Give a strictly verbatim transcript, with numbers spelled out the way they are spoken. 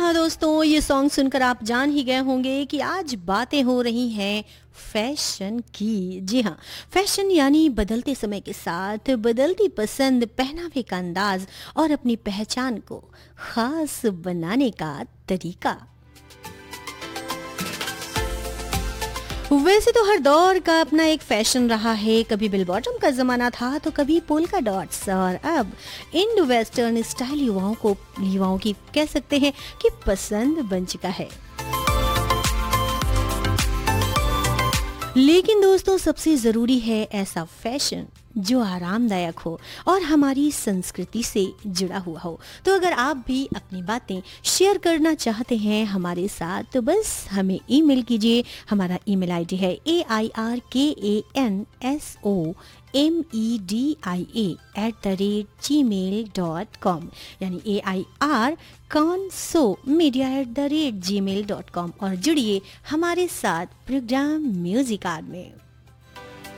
हाँ दोस्तों, ये सॉन्ग सुनकर आप जान ही गए होंगे कि आज बातें हो रही हैं फैशन की। जी हाँ, फैशन यानी बदलते समय के साथ बदलती पसंद, पहनावे का अंदाज और अपनी पहचान को खास बनाने का तरीका। वैसे तो हर दौर का अपना एक फैशन रहा है। कभी बिल बॉटम का जमाना था तो कभी पोल्का डॉट्स, और अब इंडो वेस्टर्न स्टाइल युवाओं को युवाओं की कह सकते हैं कि पसंद बन चुका है। लेकिन दोस्तों, सबसे जरूरी है ऐसा फैशन जो आरामदायक हो और हमारी संस्कृति से जुड़ा हुआ हो। तो अगर आप भी अपनी बातें शेयर करना चाहते हैं हमारे साथ, तो बस हमें ईमेल कीजिए। हमारा ईमेल आईडी है ए आई आर के A N S O M E D I A at the rate ji mail dot com, यानी ए I R कॉन्सो media at the rate ji mail dot com, और जुड़िए हमारे साथ programme music are में।